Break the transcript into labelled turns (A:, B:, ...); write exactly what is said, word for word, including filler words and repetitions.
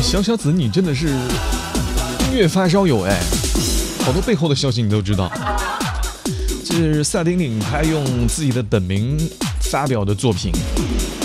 A: 小小子，你真的是音乐发烧友哎，好多背后的消息你都知道。这是萨顶顶他用自己的本名发表的作品，